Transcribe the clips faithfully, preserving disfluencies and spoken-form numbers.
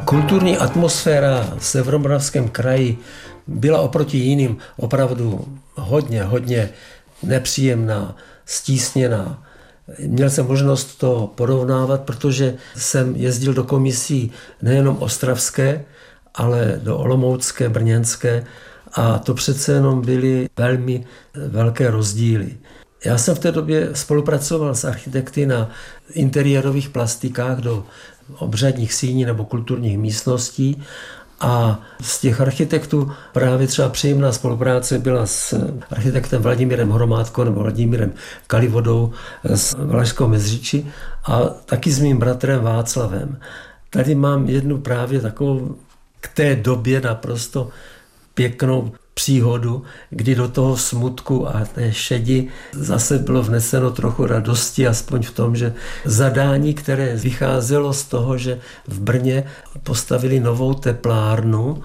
Kulturní atmosféra v Severomoravském kraji byla oproti jiným opravdu hodně, hodně nepříjemná, stísněná. Měl jsem možnost to porovnávat, protože jsem jezdil do komisí nejenom ostravské, ale do olomoucké, brněnské a to přece jenom byly velmi velké rozdíly. Já jsem v té době spolupracoval s architekty na interiérových plastikách do obřadních síní nebo kulturních místností a z těch architektů právě třeba příjemná spolupráce byla s architektem Vladimírem Hromádkou nebo Vladimírem Kalivodou z Valašského Meziříčí a taky s mým bratrem Václavem. Tady mám jednu právě takovou k té době naprosto pěknou příhodu, kdy do toho smutku a té šedi zase bylo vneseno trochu radosti, aspoň v tom, že zadání, které vycházelo z toho, že v Brně postavili novou teplárnu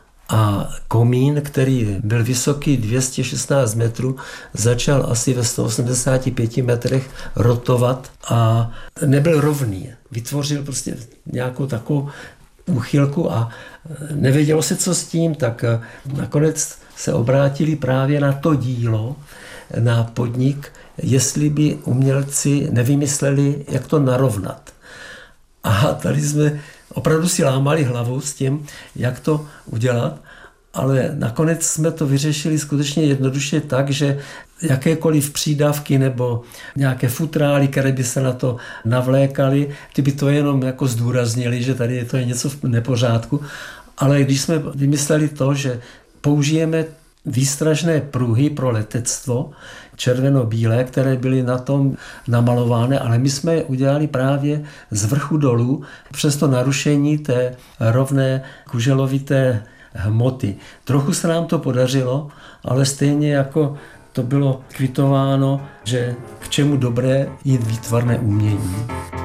a komín, který byl vysoký dvě stě šestnáct metrů, začal asi ve sto osmdesáti pěti metrech rotovat a nebyl rovný. Vytvořil prostě nějakou takovou úchylku a nevědělo se, co s tím, tak nakonec se obrátili právě na to dílo, na podnik, jestli by umělci nevymysleli, jak to narovnat. A tady jsme opravdu si lámali hlavu s tím, jak to udělat, ale nakonec jsme to vyřešili skutečně jednoduše tak, že jakékoliv přídavky nebo nějaké futrály, které by se na to navlékaly, ty by to jenom jako zdůraznili, že tady je to je něco v nepořádku. Ale když jsme vymysleli to, že použijeme výstražné pruhy pro letectvo, červeno-bílé, které byly na tom namalovány, ale my jsme je udělali právě z vrchu dolů přes to narušení té rovné kuželovité hmoty. Trochu se nám to podařilo, ale stejně jako to bylo kvitováno, že k čemu dobré jít výtvarné umění.